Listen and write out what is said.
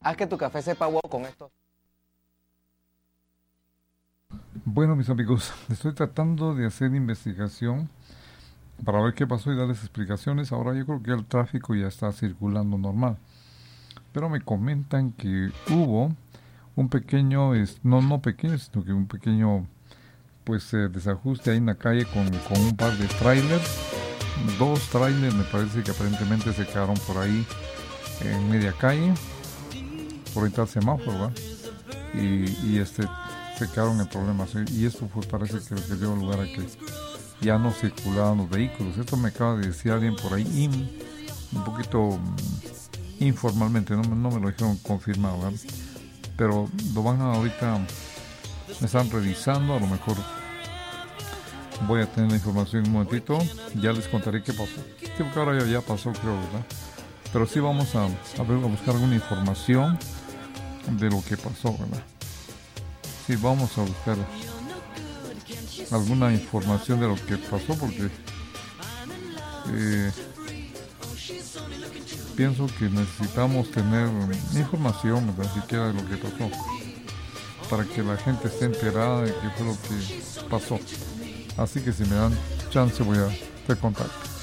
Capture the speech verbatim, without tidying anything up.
Haz que tu café sepa wow con esto. Bueno, mis amigos, estoy tratando de hacer investigación para ver qué pasó y darles explicaciones. Ahora yo creo que el tráfico ya está circulando normal. Pero me comentan que hubo un pequeño, es- no, no pequeño, sino que un pequeño pues eh, desajuste ahí en la calle con, con un par de trailers. Dos trailers me parece que aparentemente se quedaron por ahí en media calle, por ahí está el semáforo, ¿verdad? Y, y este se quedaron en problemas, ¿sí? Y esto fue, parece que, que dio lugar a que ya no circulaban los vehículos. Esto me acaba de decir alguien por ahí, in, un poquito mm, informalmente, no, me- no me lo dijeron confirmado, ¿verdad? Pero lo van a ahorita, me están revisando, a lo mejor voy a tener la información en un momentito, ya les contaré qué pasó. Sí, porque ahora ya, ya pasó, creo, ¿verdad? Pero sí vamos a, a, ver, a buscar alguna información de lo que pasó, ¿verdad? Sí, vamos a buscar alguna información de lo que pasó porque eh, pienso que necesitamos tener información, ¿verdad? Siquiera de lo que pasó, para que la gente esté enterada de qué fue lo que pasó. Así que si me dan chance voy a te contacto.